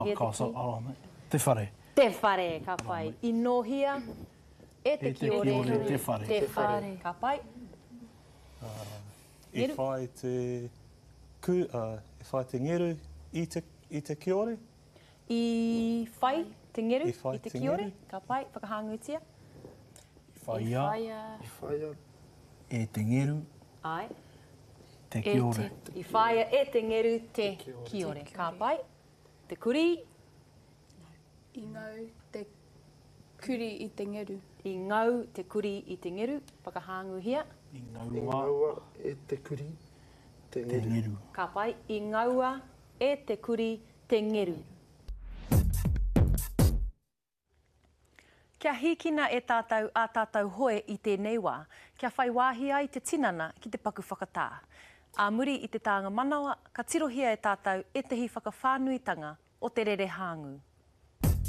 Te whare. Te whare, ka pai. I nohia, e te kiore, te whare. Te whare, ka pai. I whai te ngeru i te kiore? I whai te ngeru i te kiore, ka pai. Whakahangutia. I whaia. E te ngeru. Ai. Te kiore. I whaia e te ngeru te kiore, ka pai. Te kuri. I ngau te kuri i te ngeru. I ngau te kuri i te ngeru, whakahanguhia. I ngaua e te kuri te ngeru. Ka pai, i ngaua e te kuri te ngeru. Kia hikina e tātou a tātou hoe i tēnei wā, kia whai wāhi ai te tinana ki te paku whakatā. A muri i te tāanga manawa, ka tirohia e tātou e tehi whakawhānuitanga o te rere hāngu.